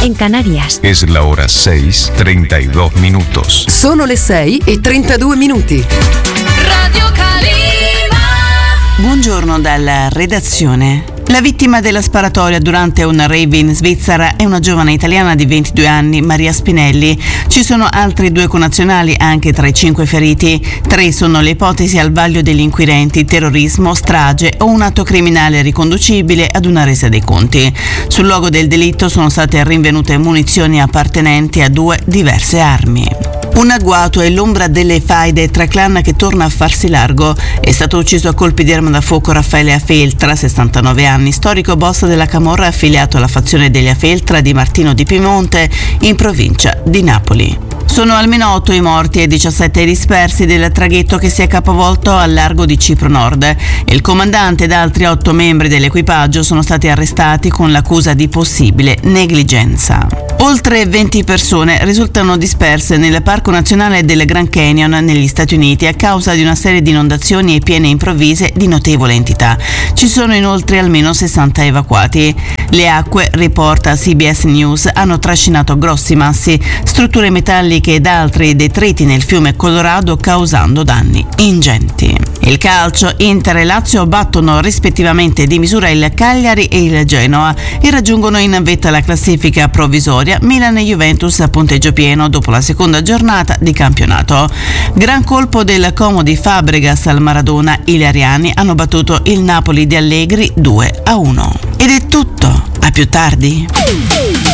en Canarias. Es la hora 6:32 minutos. Sono le 6:32. Radio Calima. Buongiorno dalla redazione. La vittima della sparatoria durante un rave in Svizzera è una giovane italiana di 22 anni, Maria Spinelli. Ci sono altri 2 connazionali anche tra i 5 feriti. 3 sono le ipotesi al vaglio degli inquirenti: terrorismo, strage o un atto criminale riconducibile ad una resa dei conti. Sul luogo del delitto sono state rinvenute munizioni appartenenti a 2 diverse armi. Un agguato è l'ombra delle faide tra clan che torna a farsi largo. È stato ucciso a colpi di arma da fuoco Raffaele Afeltra, 69 anni, storico boss della camorra affiliato alla fazione degli Afeltra di Martino di Piemonte, in provincia di Napoli. Sono almeno 8 i morti e 17 i dispersi del traghetto che si è capovolto al largo di Cipro Nord. Il comandante ed altri 8 membri dell'equipaggio sono stati arrestati con l'accusa di possibile negligenza. Oltre 20 persone risultano disperse nel Parco Nazionale del Grand Canyon negli Stati Uniti a causa di una serie di inondazioni e piene improvvise di notevole entità. Ci sono inoltre almeno 60 evacuati. Le acque, riporta CBS News, hanno trascinato grossi massi, strutture metalliche ed altri detriti nel fiume Colorado, causando danni ingenti. Il calcio: Inter e Lazio battono rispettivamente di misura il Cagliari e il Genoa e raggiungono in vetta la classifica provvisoria. Milan e Juventus a punteggio pieno dopo la seconda giornata di campionato. Gran colpo del Como di Fabregas al Maradona: i Lariani hanno battuto il Napoli di Allegri 2-1. Ed è tutto, a più tardi.